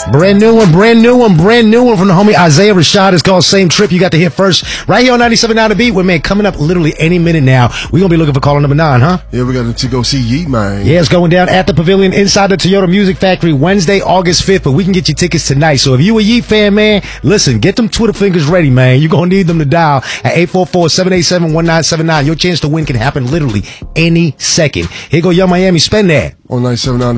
Brand new one from the homie Isaiah Rashad. It's called Same Trip. You got to hear first right here on 97.9 The Beat. With man coming up literally any minute now. We're going to be looking for caller number 9, huh? Yeah, we got to go see Yeet, man. Yeah, it's going down at the Pavilion inside the Toyota Music Factory Wednesday, August 5th. But we can get you tickets tonight. So if you a Yeet fan, man, listen, get them Twitter fingers ready, man. You're going to need them to dial at 844-787-1979. Your chance to win can happen literally any second. Here go Young Miami. Spend that. On 97.9